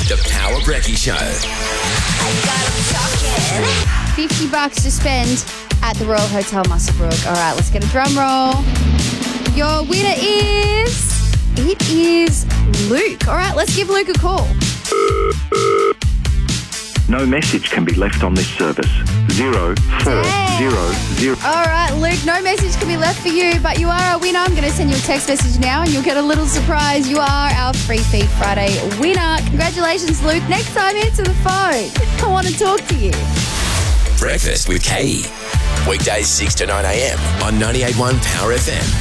The Power Brekkie Show. $50 to spend at the Royal Hotel Muswellbrook. All right, let's get a drum roll. Your winner is... It is Luke. All right, let's give Luke a call. No message can be left on this service. 0400. All right, Luke, no message can be left for you, but you are our winner. I'm going to send you a text message now and you'll get a little surprise. You are our Free Feed Friday winner. Congratulations, Luke. Next time, answer the phone. I want to talk to you. Breakfast with Katie. Weekdays 6 to 9 a.m. on 98.1 Power FM.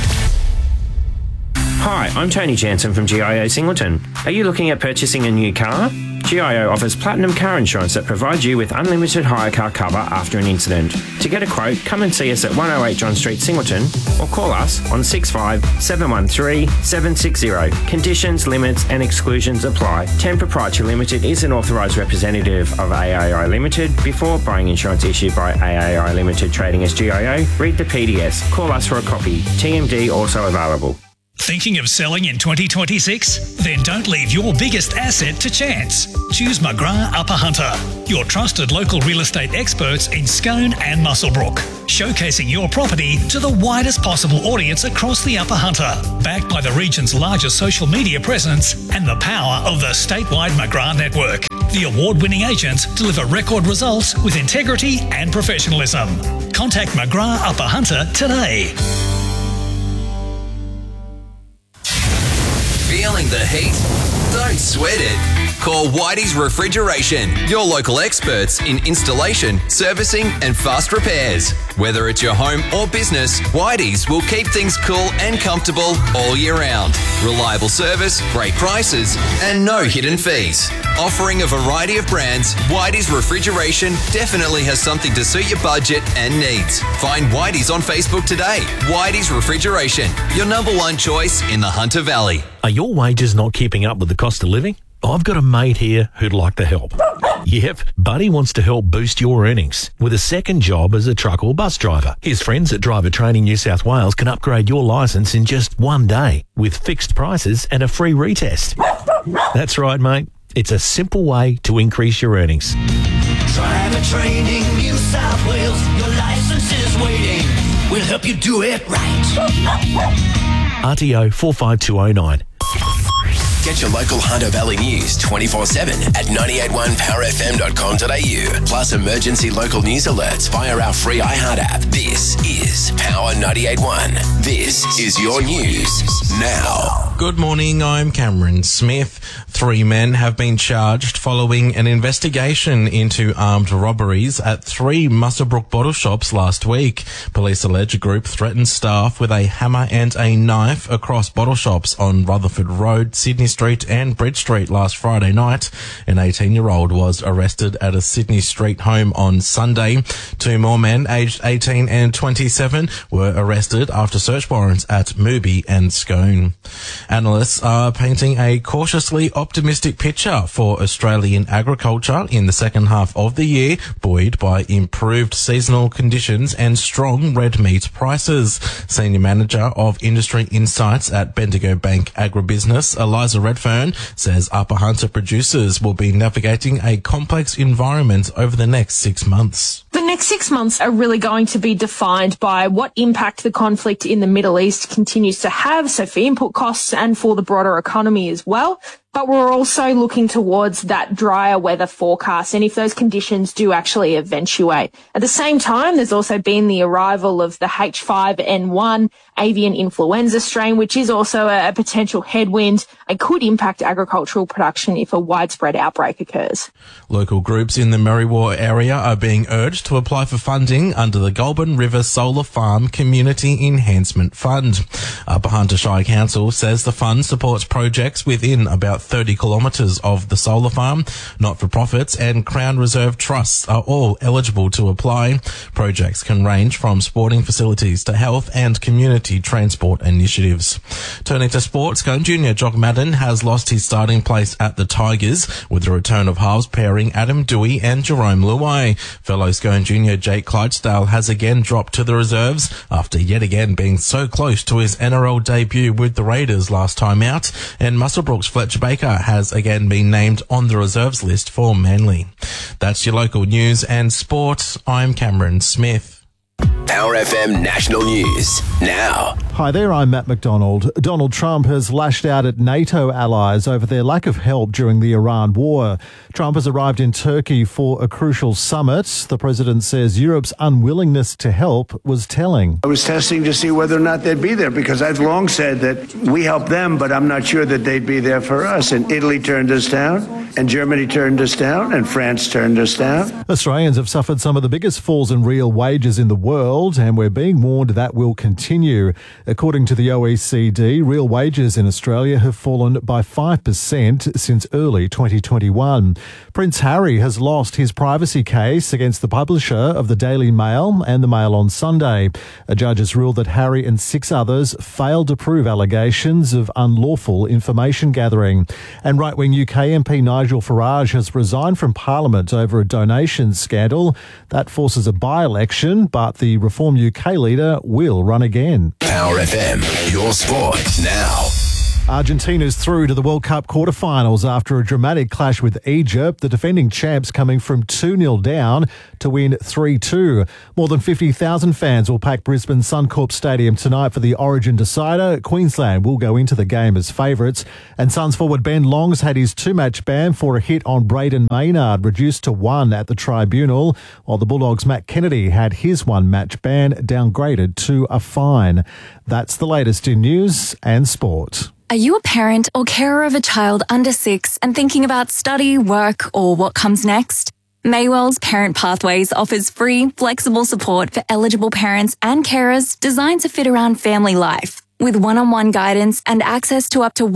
Hi, I'm Tony Jansen from GIO Singleton. Are you looking at purchasing a new car? GIO offers platinum car insurance that provides you with unlimited hire car cover after an incident. To get a quote, come and see us at 108 John Street, Singleton, or call us on 65 713 760. Conditions, limits and exclusions apply. 10 Proprietary Limited is an authorised representative of AAI Limited. Before buying insurance issued by AAI Limited trading as GIO, read the PDS. Call us for a copy. TMD also available. Thinking of selling in 2026? Then don't leave your biggest asset to chance. Choose McGrath Upper Hunter, your trusted local real estate experts in Scone and Muswellbrook, showcasing your property to the widest possible audience across the Upper Hunter, backed by the region's largest social media presence and the power of the statewide McGrath network. The award-winning agents deliver record results with integrity and professionalism. Contact McGrath Upper Hunter today. Feeling the heat? Don't sweat it. Call Whitey's Refrigeration, your local experts in installation, servicing and fast repairs. Whether it's your home or business, Whitey's will keep things cool and comfortable all year round. Reliable service, great prices and no hidden fees. Offering a variety of brands, Whitey's Refrigeration definitely has something to suit your budget and needs. Find Whitey's on Facebook today. Whitey's Refrigeration, your number one choice in the Hunter Valley. Are your wages not keeping up with the cost of living? I've got a mate here who'd like to help. Yep, Buddy wants to help boost your earnings with a second job as a truck or bus driver. His friends at Driver Training New South Wales can upgrade your licence in just one day with fixed prices and a free retest. That's right, mate. It's a simple way to increase your earnings. Driver Training New South Wales, your licence is waiting. We'll help you do it right. RTO 45209. Get your local Hunter Valley news 24/7 at 981powerfm.com.au. Plus emergency local news alerts via our free iHeart app. This is Power 98.1. This is your news now. Good morning, I'm Cameron Smith. 3 men have been charged following an investigation into armed robberies at 3 Muswellbrook bottle shops last week. Police allege a group threatened staff with a hammer and a knife across bottle shops on Rutherford Road, Sydney Street and Bridge Street last Friday night. An 18-year-old was arrested at a Sydney Street home on Sunday. 2 more men aged 18 and 27 were arrested after search warrants at Mooby and Scone. Analysts are painting a cautiously optimistic picture for Australian agriculture in the second half of the year, buoyed by improved seasonal conditions and strong red meat prices. Senior Manager of Industry Insights at Bendigo Bank Agribusiness, Eliza Redfern, says Upper Hunter producers will be navigating a complex environment over the next 6 months. The next 6 months are really going to be defined by what impact the conflict in the Middle East continues to have, so for input costs and for the broader economy as well. But we're also looking towards that drier weather forecast and if those conditions do actually eventuate. At the same time, there's also been the arrival of the H5N1 avian influenza strain, which is also a potential headwind and could impact agricultural production if a widespread outbreak occurs. Local groups in the Merriwa area are being urged to apply for funding under the Goulburn River Solar Farm Community Enhancement Fund. Upper Hunter Shire Council says the fund supports projects within about 30 kilometres of the solar farm. Not-for-profits and Crown Reserve trusts are all eligible to apply. Projects can range from sporting facilities to health and community transport initiatives. Turning to sports, Scone Junior Jock Madden has lost his starting place at the Tigers with the return of halves pairing Adam Dewey and Jerome Luai. Fellow Scone Junior Jake Clydesdale has again dropped to the reserves after yet again being so close to his NRL debut with the Raiders last time out, and Muswellbrook's Fletcher Baker has again been named on the reserves list for Manly. That's your local news and sport. I'm Cameron Smith. Power FM National News now. Hi there, I'm Matt McDonald. Donald Trump has lashed out at NATO allies over their lack of help during the Iran war. Trump has arrived in Turkey for a crucial summit. The president says Europe's unwillingness to help was telling. I was testing to see whether or not they'd be there because I've long said that we help them, but I'm not sure that they'd be there for us. And Italy turned us down, and Germany turned us down, and France turned us down. Australians have suffered some of the biggest falls in real wages in the world, and we're being warned that will continue. According to the OECD, real wages in Australia have fallen by 5% since early 2021. Prince Harry has lost his privacy case against the publisher of the Daily Mail and the Mail on Sunday. A judge has ruled that Harry and 6 others failed to prove allegations of unlawful information gathering. And right-wing UK MP Nigel Farage has resigned from Parliament over a donations scandal. That forces a by-election, but the Reform UK leader will run again. Power FM, your sport now. Argentina's through to the World Cup quarterfinals after a dramatic clash with Egypt, the defending champs coming from 2-0 down to win 3-2. More than 50,000 fans will pack Brisbane Suncorp Stadium tonight for the Origin decider. Queensland will go into the game as favourites. And Suns forward Ben Long's had his 2-match ban for a hit on Braden Maynard reduced to 1 at the tribunal, while the Bulldogs' Matt Kennedy had his 1-match ban downgraded to a fine. That's the latest in news and sport. Are you a parent or carer of a child under 6 and thinking about study, work, or what comes next? Maywell's Parent Pathways offers free, flexible support for eligible parents and carers designed to fit around family life. With one-on-one guidance and access to up to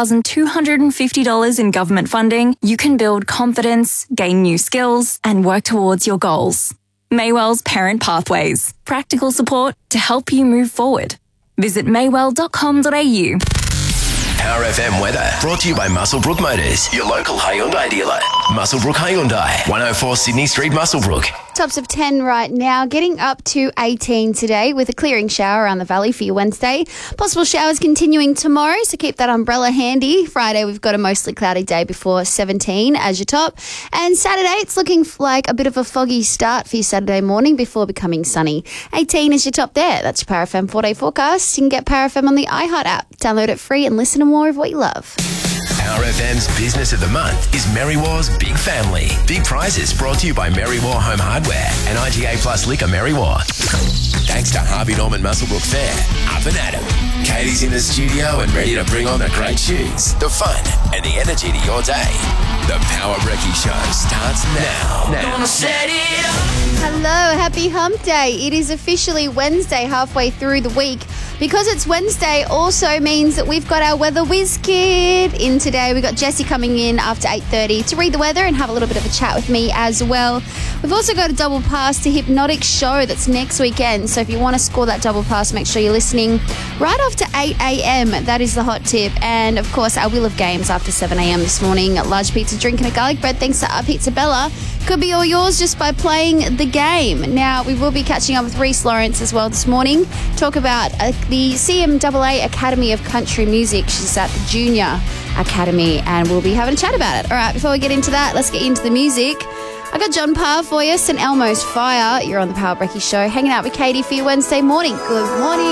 $1,250 in government funding, you can build confidence, gain new skills, and work towards your goals. Maywell's Parent Pathways. Practical support to help you move forward. Visit maywell.com.au. Power FM weather brought to you by Muswellbrook Motors, your local Hyundai dealer. Muswellbrook Hyundai, 104 Sydney Street, Muswellbrook. Tops of 10 right now, getting up to 18 today with a clearing shower around the valley for your Wednesday. Possible showers continuing tomorrow, so keep that umbrella handy. Friday, we've got a mostly cloudy day before 17 as your top. And Saturday, it's looking like a bit of a foggy start for your Saturday morning before becoming sunny. 18 is your top there. That's your Power FM 4-day forecast. You can get Power FM on the iHeart app. Download it free and listen to more of what you love. Power FM's Business of the Month is Mary War's Big Family. Big prizes brought to you by Mary War Home Hardware and IGA Plus Liquor Mary War. Thanks to Harvey Norman Muswellbrook Fair, Up and Adam. Katie's in the studio and ready to bring on the great tunes, the fun and the energy to your day. The Power Brekkie Show starts now. Gonna set it up. Hello, happy hump day. It is officially Wednesday, halfway through the week. Because it's Wednesday also means that we've got our weather whiz kid in today. We've got Jessie coming in after 8:30 to read the weather and have a little bit of a chat with me as well. We've also got a double pass to Hypnotic Show that's next weekend. So if you want to score that double pass, make sure you're listening right after 8 a.m. That is the hot tip. And of course, our Wheel of Games after 7 a.m. this morning. Large pizza, drink and a garlic bread thanks to our Pizza Bella. Could be all yours just by playing the game. Now, we will be catching up with Reese Lawrence as well this morning. Talk about the CMAA Academy of Country Music. She's at the Junior Academy and we'll be having a chat about it. All right, before we get into that, let's get into the music. I got John Parr for you, St Elmo's Fire. You're on the Power Brekkie Show, hanging out with Katie for your Wednesday morning. Good morning.